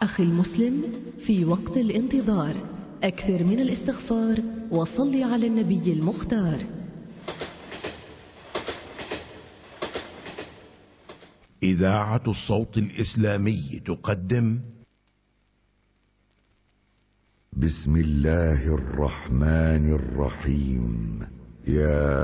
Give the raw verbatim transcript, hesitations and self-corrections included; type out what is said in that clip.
أخي المسلم، في وقت الانتظار أكثر من الاستغفار وصل على النبي المختار. إذاعة الصوت الإسلامي تقدم بسم الله الرحمن الرحيم. يا